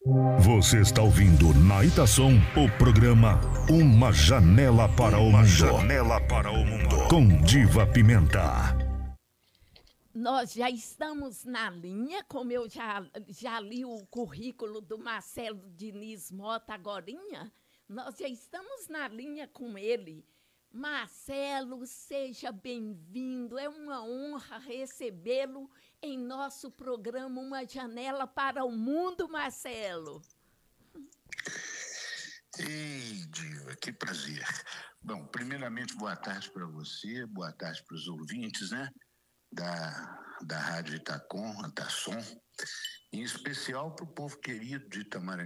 Você está ouvindo na Itação o programa Uma Janela para o Mundo. Janela para o Mundo. Com Diva Pimenta. Nós já estamos na linha, como eu já li o currículo do Marcelo Diniz Mota agorinha, nós já estamos na linha com ele. Marcelo, seja bem-vindo, é uma honra recebê-lo em nosso programa Uma Janela para o Mundo, Marcelo. Ei, Diva, que prazer. Bom, primeiramente, boa tarde para você, boa tarde para os ouvintes, né? Da Rádio Itacom, Itassom, em especial para o povo querido de Itamaracá.